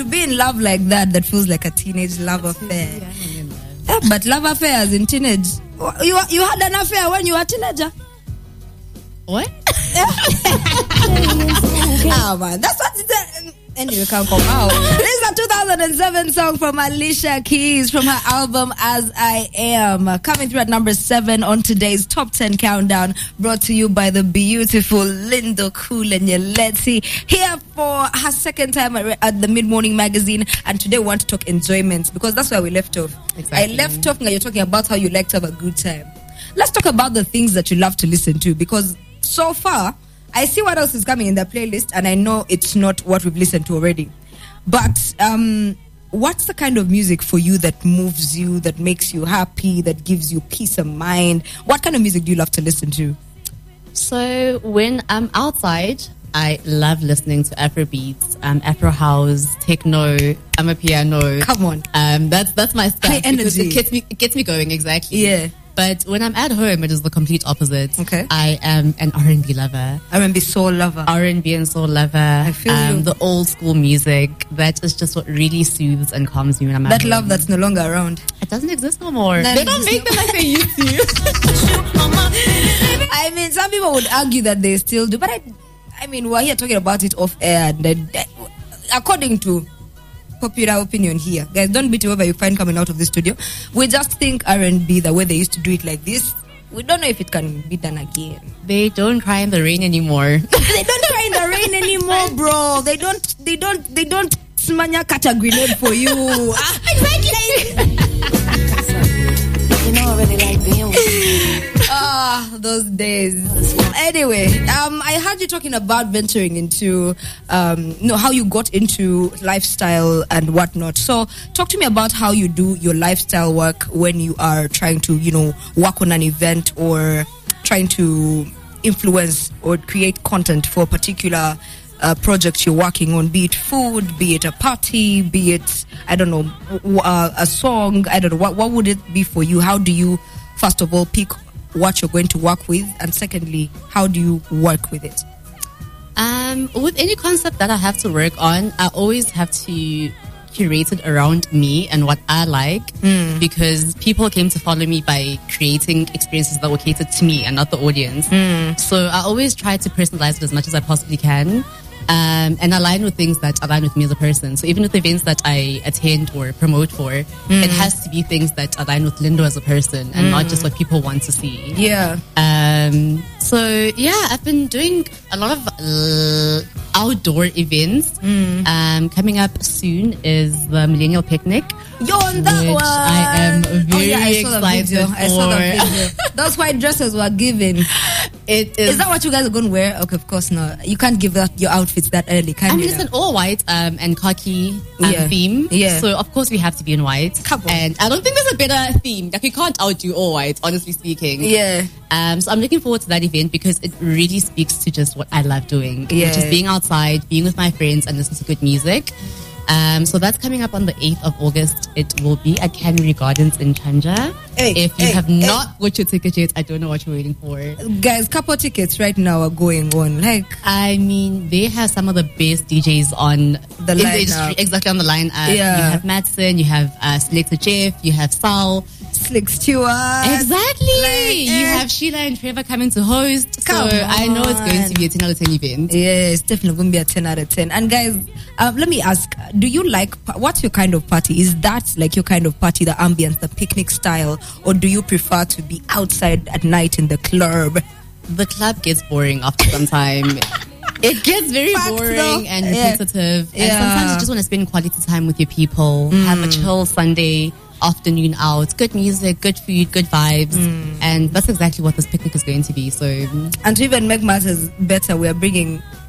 to be in love like that feels like a teenage love affair. Yeah, but love affairs in teenage. You had an affair when you were a teenager. What? Oh man, that's what it is. Anyway, can't come out. This is a 2007 song from Alicia Keys from her album As I Am, coming through at number 7 on today's Top 10 Countdown, brought to you by the beautiful Lindo Nyeleti, here for her second time at the Mid-Morning Magazine. And today we want to talk enjoyment, because that's where we left off. Exactly. I left off now. You're talking about how you like to have a good time. Let's talk about the things that you love to listen to, because so far I see what else is coming in the playlist, and I know it's not what we've listened to already. But what's the kind of music for you that moves you, that makes you happy, that gives you peace of mind? What kind of music do you love to listen to? So when I'm outside, I love listening to Afrobeats, Afro house, techno, amapiano. Come on. That's my stuff. High energy. It gets me going, exactly. Yeah. But when I'm at home, it is the complete opposite. Okay. I am an R&B lover. R&B soul lover. R&B and soul lover. I feel you. The old school music. That is just what really soothes and calms me when I'm at That home. love that's no longer around. It doesn't exist no more. That They don't make them like they used to. I mean, some people would argue that they still do, but I mean, we're here talking about it off air, and according to popular opinion here, guys, don't beat whoever you find coming out of the studio. We just think R&B, the way they used to do it like this, we don't know if it can be done again. They don't cry in the rain anymore. They don't cry in the rain anymore, bro. They don't smanya catch a grenade for you. Exactly. You know I really like being with you. Those days. Anyway, I heard you talking about venturing into, how you got into lifestyle and whatnot. So talk to me about how you do your lifestyle work when you are trying to, work on an event or trying to influence or create content for a particular project you're working on, be it food, be it a party, be it, I don't know, a song, I don't know. What would it be for you? How do you, first of all, pick what you're going to work with, and secondly, how do you work with it? With any concept that I have to work on, I always have to curate it around me and what I like, because people came to follow me by creating experiences that were catered to me and not the audience. So I always try to personalize it as much as I possibly can. And align with things that align with me as a person. So even with events that I attend or promote for, it has to be things that align with Lindo as a person and not just what people want to see. Yeah. So yeah, I've been doing a lot of outdoor events. Coming up soon is the Millennial Picnic. Yo, on that which one. I am very I saw excited the video. I saw the for. video. Those white dresses were given. Is that what you guys are going to wear? Okay, of course not. You can't give out your outfits that early, can you? It's an all white and khaki theme. Yeah. So of course we have to be in white. Come on. And I don't think there's a better theme. Like, we can't outdo all white, honestly speaking. Yeah. So I'm looking forward to that event because it really speaks to just what I love doing. Yeah. Which is being outside, being with my friends and listening to good music. So that's coming up on the 8th of August. It will be at Cannery Gardens in Chanja. If you have not bought your ticket yet, I don't know what you're waiting for. Guys, couple tickets right now are going on. I mean, they have some of the best DJs on the industry, exactly on the line. Yeah. You have Madsen, you have Selector Jeff, you have Sal. Slick Stewart. Exactly. You have Sheila and Trevor coming to host. So I know it's going to be a 10 out of 10 event. Yeah, it's definitely going to be a 10 out of 10. And guys, let me ask, do you like, what's your kind of party? Is that like your kind of party, the ambience, the picnic style? Or do you prefer to be outside at night in the club? The club gets boring after some time. It gets very boring and repetitive. Yeah. And sometimes you just want to spend quality time with your people, have a chill Sunday afternoon out, good music, good food, good vibes. And that's exactly what this picnic is going to be. So, and to even make matters better, we are bringing